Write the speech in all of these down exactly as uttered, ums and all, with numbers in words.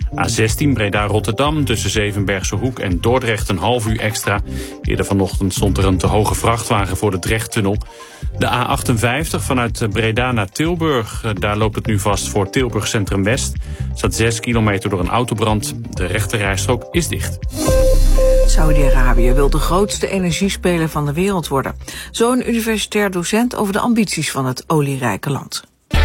A zestien Breda-Rotterdam tussen Zevenbergse Hoek en Dordrecht een half uur extra. Eerder vanochtend stond er een te hoge vrachtwagen voor de Drechttunnel. De A achtenvijftig vanuit Breda naar Tilburg. Daar loopt het nu vast voor Tilburg Centrum West. Er staat zes kilometer door een autobrand. De rechterrijstrook is dicht. Saudi-Arabië wil de grootste energiespeler van de wereld worden. Zo een universitair docent over de ambities van het olierijke land.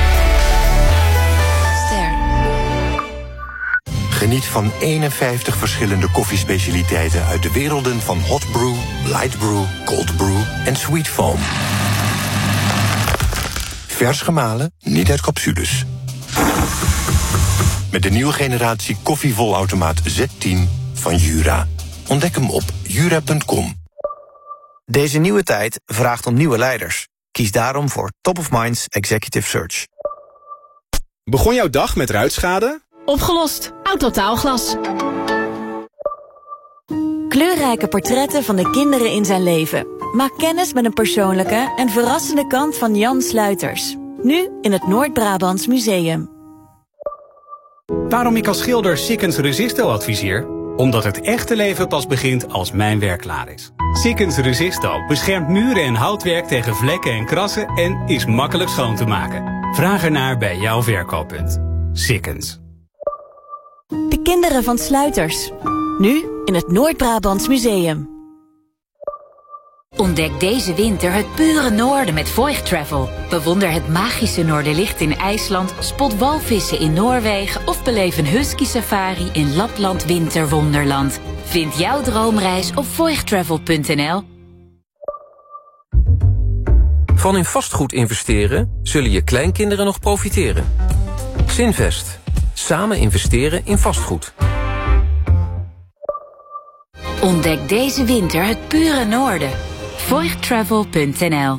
Geniet van eenenvijftig verschillende koffiespecialiteiten uit de werelden van hot brew, light brew, cold brew en sweet foam. Vers gemalen, niet uit capsules. Met de nieuwe generatie koffievolautomaat Z tien van Jura. Ontdek hem op jura punt com. Deze nieuwe tijd vraagt om nieuwe leiders. Kies daarom voor Top of Minds Executive Search. Begon jouw dag met ruitschade? Opgelost. Autotaalglas. Kleurrijke portretten van de kinderen in zijn leven. Maak kennis met een persoonlijke en verrassende kant van Jan Sluiters. Nu in het Noord-Brabants Museum. Waarom ik als schilder Sikkens Resisto adviseer? Omdat het echte leven pas begint als mijn werk klaar is. Sikkens Resisto beschermt muren en houtwerk tegen vlekken en krassen en is makkelijk schoon te maken. Vraag ernaar bij jouw verkooppunt. Sikkens. De kinderen van Sluiters. Nu in het Noord-Brabants Museum. Ontdek deze winter het pure noorden met Voigt Travel. Bewonder het magische Noorderlicht in IJsland, spot walvissen in Noorwegen of beleef een husky safari in Lapland Winterwonderland. Vind jouw droomreis op voigt travel punt n l. Van in vastgoed investeren zullen je kleinkinderen nog profiteren. Zinvest. Samen investeren in vastgoed. Ontdek deze winter het pure noorden. voigt travel punt n l.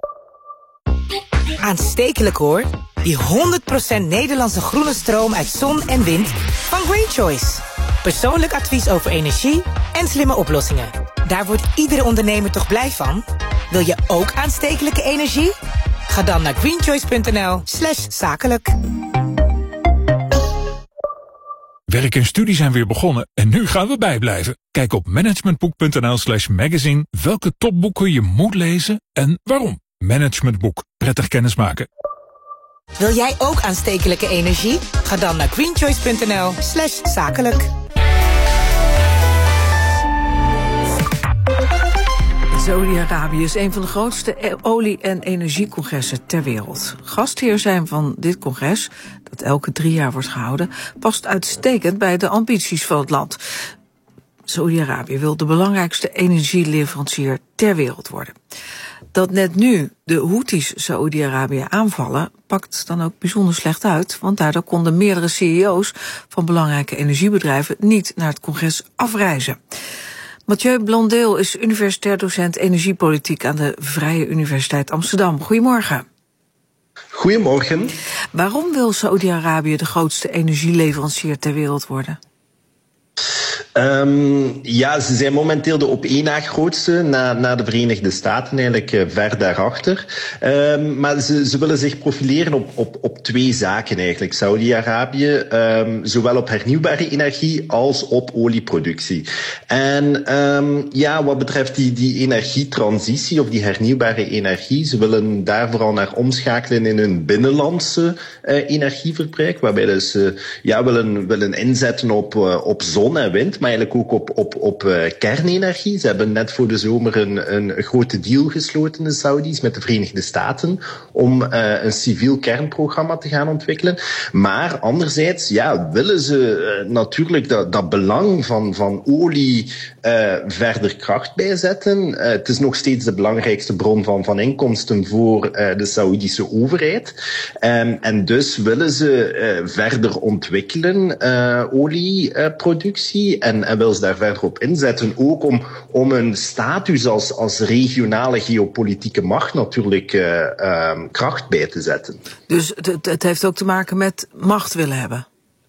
Aanstekelijk hoor. Die honderd procent Nederlandse groene stroom uit zon en wind van Green Choice. Persoonlijk advies over energie en slimme oplossingen. Daar wordt iedere ondernemer toch blij van? Wil je ook aanstekelijke energie? Ga dan naar greenchoice punt n l slash zakelijk. Werk en studie zijn weer begonnen en nu gaan we bijblijven. Kijk op managementboek punt n l slash magazine welke topboeken je moet lezen en waarom. Managementboek. Prettig kennismaken. Wil jij ook aanstekelijke energie? Ga dan naar greenchoice punt n l slash zakelijk. Saudi-Arabië is een van de grootste olie- en energiecongressen ter wereld. Gastheer zijn van dit congres, dat elke drie jaar wordt gehouden, past uitstekend bij de ambities van het land. Saudi-Arabië wil de belangrijkste energieleverancier ter wereld worden. Dat net nu de Houthis Saudi-Arabië aanvallen, pakt dan ook bijzonder slecht uit, want daardoor konden meerdere C E O's van belangrijke energiebedrijven niet naar het congres afreizen. Mathieu Blondeel is universitair docent energiepolitiek aan de Vrije Universiteit Amsterdam. Goedemorgen. Goedemorgen. Waarom wil Saudi-Arabië de grootste energieleverancier ter wereld worden? Um, ja, ze zijn momenteel de op één na grootste, na, na de Verenigde Staten, eigenlijk uh, ver daarachter. Um, maar ze, ze willen zich profileren op, op, op twee zaken eigenlijk. Saudi-Arabië, um, zowel op hernieuwbare energie als op olieproductie. En um, ja, wat betreft die, die energietransitie of die hernieuwbare energie, ze willen daar vooral naar omschakelen in hun binnenlandse uh, energieverbruik, waarbij dus uh, ja, willen, willen inzetten op, uh, op zon en wind, maar eigenlijk ook op, op, op uh, kernenergie. Ze hebben net voor de zomer een, een grote deal gesloten, de Saudis, met de Verenigde Staten, om uh, een civiel kernprogramma te gaan ontwikkelen. Maar anderzijds, ja, willen ze uh, natuurlijk dat, dat belang van, van olie uh, verder kracht bijzetten. Uh, het is nog steeds de belangrijkste bron van, van inkomsten voor uh, de Saoedische overheid. Um, en dus willen ze uh, verder ontwikkelen, uh, olieproductie. Uh, En, en wil ze daar verder op inzetten, ook om, om een status als, als regionale geopolitieke macht natuurlijk uh, um, kracht bij te zetten. Dus het, het heeft ook te maken met macht willen hebben?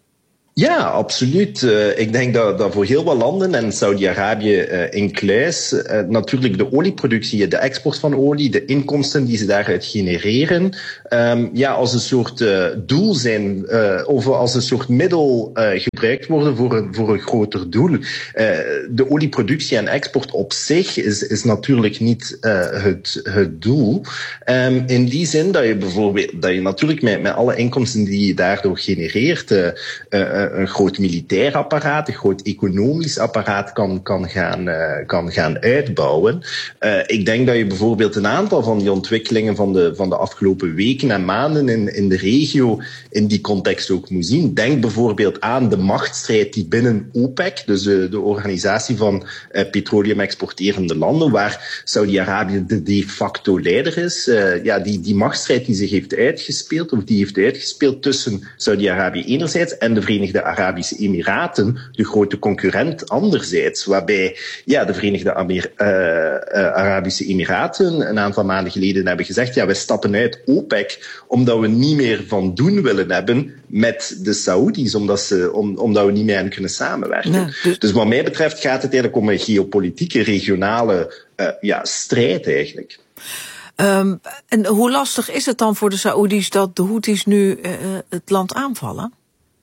Ja, absoluut. Uh, ik denk dat, dat voor heel wat landen, en Saudi-Arabië uh, incluis, uh, natuurlijk de olieproductie, de export van olie, de inkomsten die ze daaruit genereren, um, ja, als een soort uh, doel zijn, uh, of als een soort middel uh, gebruikt worden voor een, voor een groter doel. Uh, de olieproductie en export op zich is, is natuurlijk niet uh, het, het doel. Um, in die zin dat je bijvoorbeeld, dat je natuurlijk met, met alle inkomsten die je daardoor genereert, uh, uh, een groot militair apparaat, een groot economisch apparaat kan, kan, gaan, uh, kan gaan uitbouwen. Uh, ik denk dat je bijvoorbeeld een aantal van die ontwikkelingen van de, van de afgelopen weken en maanden in, in de regio in die context ook moet zien. Denk bijvoorbeeld aan de machtsstrijd die binnen OPEC, dus de, de organisatie van uh, petroleum exporterende landen, waar Saudi-Arabië de de facto leider is. Uh, ja, die, die machtsstrijd die zich heeft uitgespeeld, of die heeft uitgespeeld tussen Saudi-Arabië enerzijds en de Verenigde Arabische Emiraten, de grote concurrent anderzijds, waarbij ja, de Verenigde Amer- uh, uh, Arabische Emiraten een aantal maanden geleden hebben gezegd, ja, we stappen uit OPEC omdat we niet meer van doen willen hebben met de Saoedi's, omdat, ze, om, omdat we niet meer aan kunnen samenwerken. Nee, dus... dus wat mij betreft gaat het eigenlijk om een geopolitieke, regionale uh, ja, strijd eigenlijk. Um, en hoe lastig is het dan voor de Saoedi's dat de Houthis nu uh, het land aanvallen?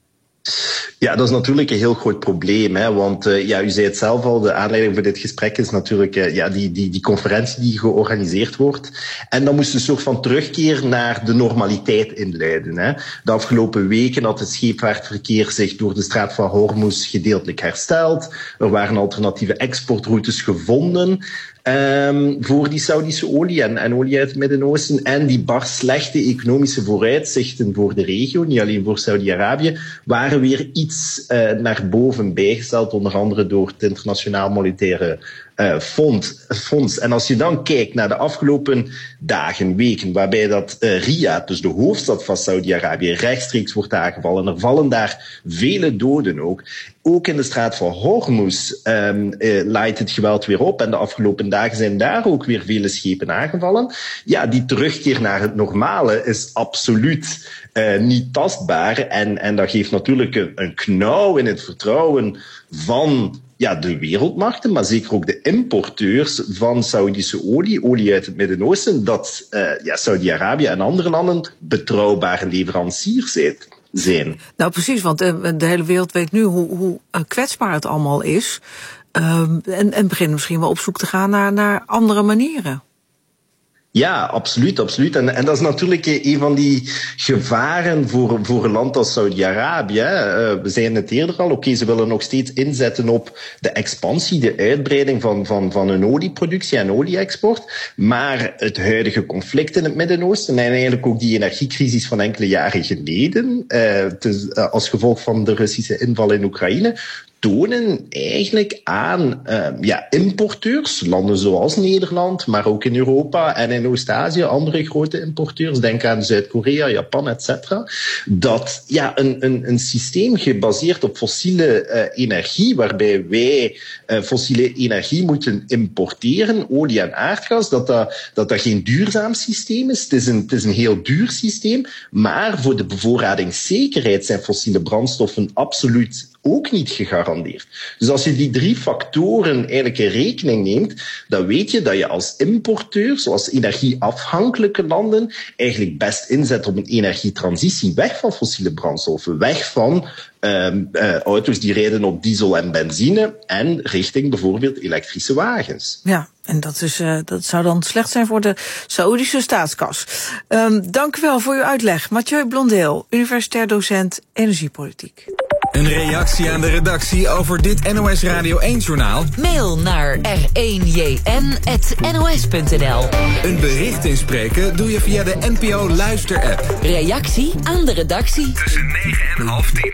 Ja, dat is natuurlijk een heel groot probleem, hè, want uh, ja, u zei het zelf al, de aanleiding voor dit gesprek is natuurlijk uh, ja, die, die, die conferentie die georganiseerd wordt. En dan moest een soort van terugkeer naar de normaliteit inluiden. Hè. De afgelopen weken had het scheepvaartverkeer zich door de straat van Hormuz gedeeltelijk hersteld. Er waren alternatieve exportroutes gevonden. Um, voor die Saudische olie en, en olie uit het Midden-Oosten. En die bar slechte economische vooruitzichten voor de regio, niet alleen voor Saudi-Arabië, waren weer iets uh, naar boven bijgesteld, onder andere door het Internationaal Monetaire uh, Fonds, Fonds. En als je dan kijkt naar de afgelopen dagen, weken, waarbij dat uh, Riyadh, dus de hoofdstad van Saudi-Arabië, rechtstreeks wordt aangevallen, er vallen daar vele doden ook. Ook in de straat van Hormuz um, uh, laait het geweld weer op en de afgelopen dagen zijn daar ook weer vele schepen aangevallen. Ja, die terugkeer naar het normale is absoluut uh, niet tastbaar en, en dat geeft natuurlijk een, een knauw in het vertrouwen van ja, de wereldmarkten, maar zeker ook de importeurs van Saoedische olie, olie uit het Midden-Oosten, dat uh, ja, Saudi-Arabië en andere landen betrouwbare leveranciers zijn. Zijn. Nou precies, want de hele wereld weet nu hoe, hoe kwetsbaar het allemaal is. Um, en, en beginnen misschien wel op zoek te gaan naar, naar andere manieren. Ja, absoluut, absoluut. En, en dat is natuurlijk een van die gevaren voor, voor een land als Saudi-Arabië. Uh, we zeiden het eerder al, oké, okay, ze willen nog steeds inzetten op de expansie, de uitbreiding van, van, van hun olieproductie en olie-export. Maar het huidige conflict in het Midden-Oosten en eigenlijk ook die energiecrisis van enkele jaren geleden, uh, te, uh, als gevolg van de Russische inval in Oekraïne, tonen eigenlijk aan uh, ja, importeurs, landen zoals Nederland, maar ook in Europa en in Oost-Azië, andere grote importeurs, denk aan Zuid-Korea, Japan, et cetera, dat ja, een, een, een systeem gebaseerd op fossiele uh, energie, waarbij wij uh, fossiele energie moeten importeren, olie en aardgas, dat dat, dat dat geen duurzaam systeem is. Het is, een, het is een heel duur systeem, maar voor de bevoorradingszekerheid zijn fossiele brandstoffen absoluut ook niet gegarandeerd. Dus als je die drie factoren eigenlijk in rekening neemt, dan weet je dat je als importeur, zoals energieafhankelijke landen, eigenlijk best inzet op een energietransitie weg van fossiele brandstoffen, weg van uh, uh, auto's die rijden op diesel en benzine en richting bijvoorbeeld elektrische wagens. Ja, en dat, is, uh, dat zou dan slecht zijn voor de Saoedische staatskas. Um, dank u wel voor uw uitleg. Mathieu Blondeel, universitair docent energiepolitiek. Een reactie aan de redactie over dit N O S Radio één-journaal? Mail naar r één j n apenstaartje n o s punt n l. Een bericht inspreken doe je via de N P O Luister-app. Reactie aan de redactie. Tussen negen en half tien.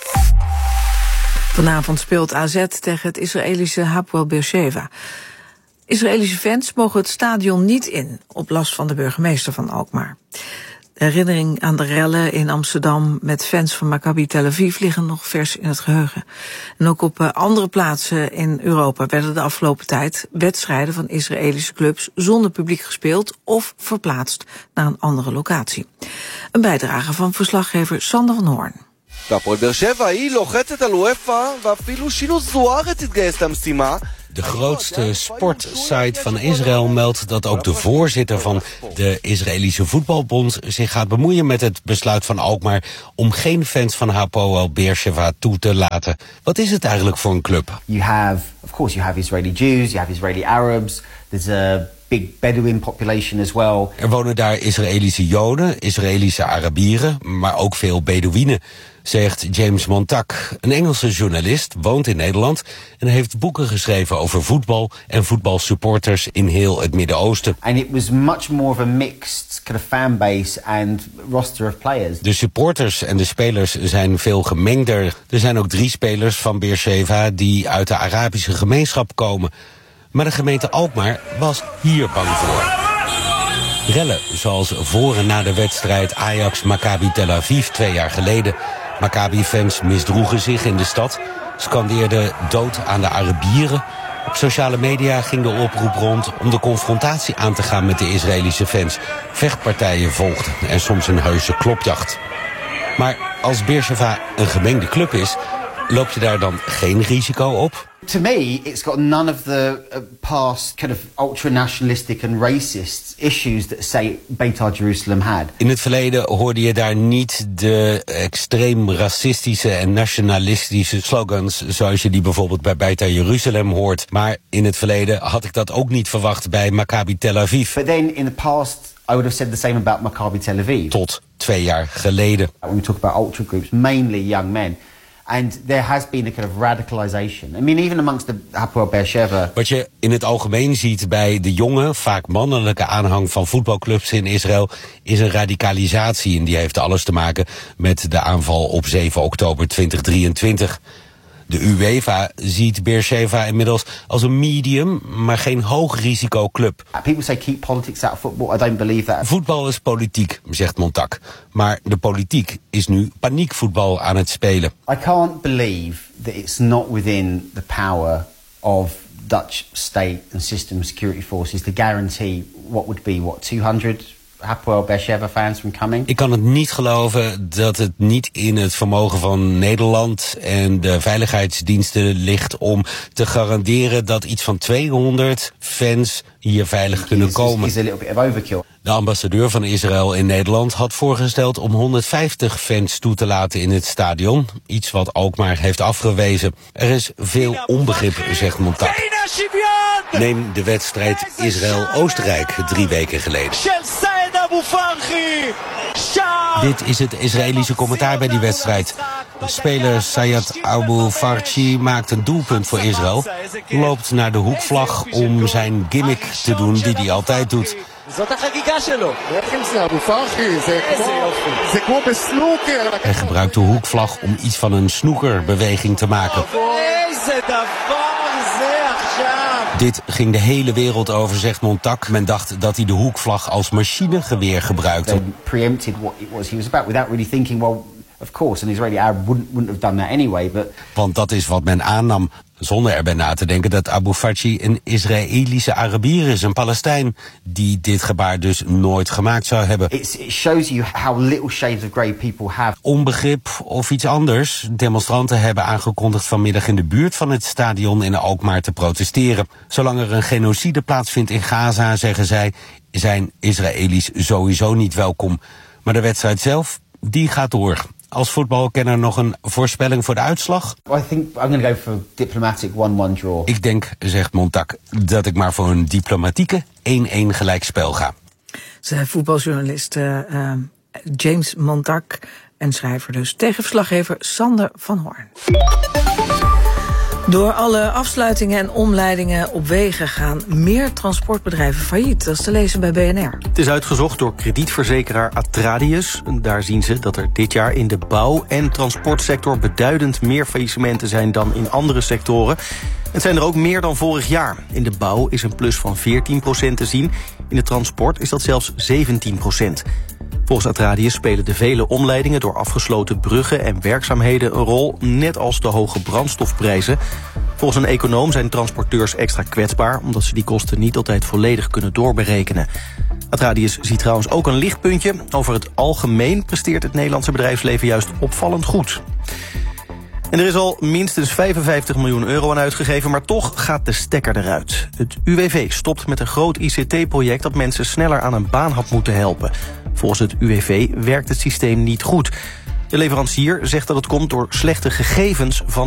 Vanavond speelt A Z tegen het Israëlische Hapoel Beersheva. Israëlische fans mogen het stadion niet in, op last van de burgemeester van Alkmaar. De herinnering aan de rellen in Amsterdam met fans van Maccabi Tel Aviv liggen nog vers in het geheugen. En ook op andere plaatsen in Europa werden de afgelopen tijd wedstrijden van Israëlische clubs zonder publiek gespeeld of verplaatst naar een andere locatie. Een bijdrage van verslaggever Sander van Hoorn. והפועל באר שבע היא לוחצת על אופ"א ואפילו שילו זוארץ התגייס למשימה. De grootste sportsite van Israël meldt dat ook de voorzitter van de Israëlische voetbalbond zich gaat bemoeien met het besluit van Alkmaar om geen fans van Hapoel Beer Sheva toe te laten. Wat is het eigenlijk voor een club? You have, of course, you have Israeli Jews, you have Israeli Arabs. There's a big Bedouin population as well. Er wonen daar Israëlische Joden, Israëlische Arabieren, maar ook veel Bedouinen, zegt James Montak, een Engelse journalist, woont in Nederland en heeft boeken geschreven over voetbal en voetbalsupporters in heel het Midden-Oosten. And it was much more of a mixed kind of fanbase and roster of players. De supporters en de spelers zijn veel gemengder. Er zijn ook drie spelers van Beer Sheva die uit de Arabische gemeenschap komen. Maar de gemeente Alkmaar was hier bang voor. Rellen, zoals voor en na de wedstrijd Ajax-Maccabi Tel Aviv twee jaar geleden. Maccabi-fans misdroegen zich in de stad, scandeerden dood aan de Arabieren. Op sociale media ging de oproep rond om de confrontatie aan te gaan met de Israëlische fans. Vechtpartijen volgden en soms een heuse klopjacht. Maar als Beer Sheva een gemengde club is, loop je daar dan geen risico op? To me, it's got none of the uh, past kind of ultra-nationalistic and racist issues that, say, Beitar Jerusalem had. In het verleden hoorde je daar niet de extreem racistische en nationalistische slogans zoals je die bijvoorbeeld bij Beitar Jerusalem hoort. Maar in het verleden had ik dat ook niet verwacht bij Maccabi Tel Aviv. But then in the past, I would have said the same about Maccabi Tel Aviv. Tot twee jaar geleden. When we talk about ultra groups, mainly young men. And there has been a kind of radicalization. I mean, even amongst the Hapoel Beer Sheva. Wat je in het algemeen ziet bij de jonge, vaak mannelijke aanhang van voetbalclubs in Israël is een radicalisatie. En die heeft alles te maken met de aanval op zeven oktober tweeduizend drieëntwintig. De UEFA ziet Beer Sheva inmiddels als een medium, maar geen hoogrisicoclub. People say keep politics out of football. I don't believe that. Voetbal is politiek, zegt Montak. Maar de politiek is nu paniekvoetbal aan het spelen. I can't believe that it's not within the power of Dutch state and system security forces to guarantee what would be, what, two hundred Hapoel Beer Sheva fans from coming. Ik kan het niet geloven dat het niet in het vermogen van Nederland en de veiligheidsdiensten ligt om te garanderen dat iets van tweehonderd fans hier veilig kunnen komen. De ambassadeur van Israël in Nederland had voorgesteld om honderdvijftig fans toe te laten in het stadion. Iets wat Alkmaar heeft afgewezen. Er is veel onbegrip, zegt Montak. Neem de wedstrijd Israël-Oostenrijk drie weken geleden. Dit is het Israëlische commentaar bij die wedstrijd. De speler Sayed Abu Farchi maakt een doelpunt voor Israël. Loopt naar de hoekvlag om zijn gimmick te doen die hij altijd doet. Hij gebruikt de hoekvlag om iets van een snoekerbeweging te maken. Dit ging de hele wereld over, zegt Montak. Men dacht dat hij de hoekvlag als machinegeweer gebruikte. They preempted what it was he was about without really thinking, well, of course, an Israeli Arab wouldn't, wouldn't have done that anyway. But Want dat is wat men aannam, zonder erbij na te denken dat Abu Farchi een Israëlische Arabier is, een Palestijn, die dit gebaar dus nooit gemaakt zou hebben. It's, it shows you how little shades of grey people have. Onbegrip of iets anders. Demonstranten hebben aangekondigd vanmiddag in de buurt van het stadion in Alkmaar te protesteren. Zolang er een genocide plaatsvindt in Gaza, zeggen zij, zijn Israëli's sowieso niet welkom. Maar de wedstrijd zelf, die gaat door. Als voetbalkenner nog een voorspelling voor de uitslag? I think I'm going to go for a diplomatic one one draw. Ik denk, zegt Montak, dat ik maar voor een diplomatieke één-één gelijkspel ga. Zij voetbaljournalist uh, uh, James Montak en schrijver dus tegen verslaggever Sander van Hoorn. Door alle afsluitingen en omleidingen op wegen gaan meer transportbedrijven failliet. Dat is te lezen bij B N R. Het is uitgezocht door kredietverzekeraar Atradius. Daar zien ze dat er dit jaar in de bouw- en transportsector beduidend meer faillissementen zijn dan in andere sectoren. Het zijn er ook meer dan vorig jaar. In de bouw is een plus van veertien procent te zien. In de transport is dat zelfs zeventien procent. Volgens Atradius spelen de vele omleidingen door afgesloten bruggen en werkzaamheden een rol, net als de hoge brandstofprijzen. Volgens een econoom zijn transporteurs extra kwetsbaar, omdat ze die kosten niet altijd volledig kunnen doorberekenen. Atradius ziet trouwens ook een lichtpuntje. Over het algemeen presteert het Nederlandse bedrijfsleven juist opvallend goed. En er is al minstens vijfenvijftig miljoen euro aan uitgegeven, maar toch gaat de stekker eruit. Het U W V stopt met een groot I C T-project dat mensen sneller aan een baan had moeten helpen. Volgens het U W V werkt het systeem niet goed. De leverancier zegt dat het komt door slechte gegevens van